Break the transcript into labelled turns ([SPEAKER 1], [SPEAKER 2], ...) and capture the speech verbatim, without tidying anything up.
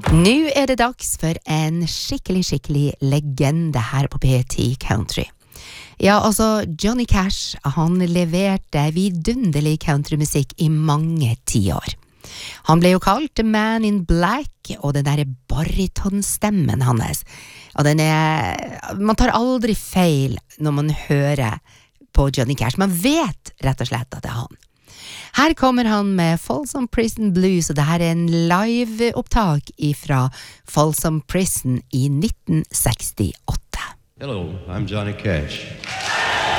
[SPEAKER 1] Nu är det dags för en skikkelig, skikkelig legende her på P ti Country. Ja, altså, Johnny Cash, han leverte vidunderlig countrymusikk i mange tiår. Han ble jo kalt The Man in Black, og den der baritonstemmen hans, og den er, man tar aldri feil når man hører på Johnny Cash, man vet rett og slett at det er han. Her kommer han med Folsom Prison Blues, og det her er en live-opptak ifra Folsom Prison i nitten sekstiåtte.
[SPEAKER 2] Hello, I'm Johnny Cash.